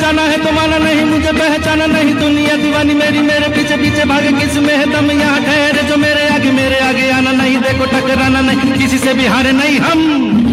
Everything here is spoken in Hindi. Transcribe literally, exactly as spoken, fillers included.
जाना है तो माना नहीं, मुझे पहचाना नहीं, दुनिया दीवानी मेरी, मेरे पीछे पीछे भागे, किस में है दम यहाँ ठहरे जो मेरे आगे, मेरे आगे आना नहीं, देखो टकराना नहीं, किसी से भी हारे नहीं हम।